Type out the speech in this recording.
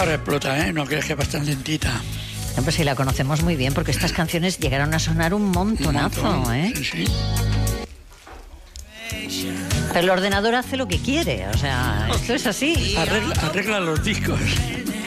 Ahora explota, ¿eh? No crees que es bastante lentita. No, pues sí, la conocemos muy bien, porque estas canciones llegaron a sonar un montonazo, Un montón, ¿eh? Sí, sí. Pero el ordenador hace lo que quiere, o sea, esto es así. Arregla los discos.